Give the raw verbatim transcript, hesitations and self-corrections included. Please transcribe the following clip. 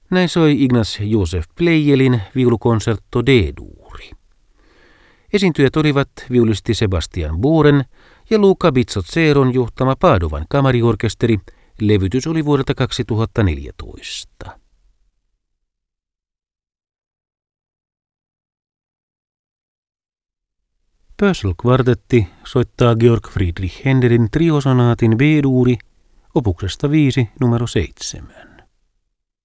Näin soi Ignaz Josef Plejelin viulukonsertto D-duuri. Esiintyjät olivat viulisti Sebastian Buren ja Luca Bizzozeron johtama Padovan kamariorkesteri. Levytys oli vuodelta kaksituhattaneljätoista. Pörsel-kvartetti soittaa Georg Friedrich Händelin triosonaatin B-duuri opuksesta viisi numero seitsemän.